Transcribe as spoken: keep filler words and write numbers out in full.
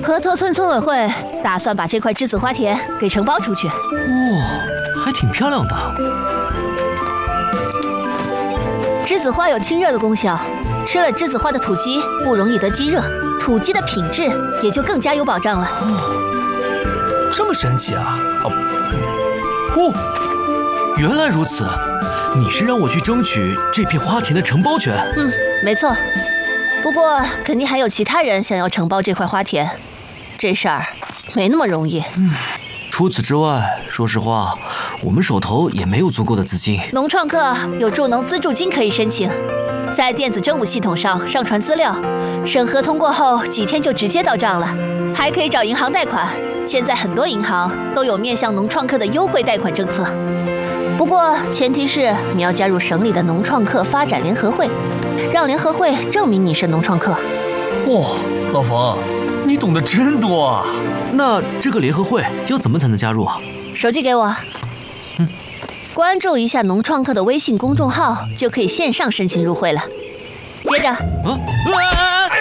河头村村委会打算把这块栀子花田给承包出去。 哇、哦，还挺漂亮的。 栀子花有清热的功效，吃了栀子花的土鸡不容易得积热，土鸡的品质也就更加有保障了。 哦，这么神奇啊！哦，哦，原来如此。你是让我去争取这片花田的承包权？ 嗯，没错。不过肯定还有其他人想要承包这块花田，这事儿没那么容易。 嗯，除此之外，说实话，我们手头也没有足够的资金。 农创客有助农资助金可以申请，在电子政务系统上上传资料，审核通过后几天就直接到账了。还可以找银行贷款，现在很多银行都有面向农创客的优惠贷款政策。不过前提是你要加入省里的农创客发展联合会，让联合会证明你是农创客。 哇，老冯，你懂得真多啊！ 那这个联合会要怎么才能加入啊？ 手机给我。 嗯， 关注一下农创客的微信公众号，就可以线上申请入会了。接着， 啊啊！